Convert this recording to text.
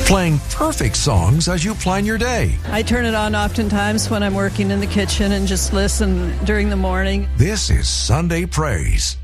playing perfect songs as you plan your day. I turn it on oftentimes when I'm working in the kitchen and just listen during the morning. This is Sunday Praise.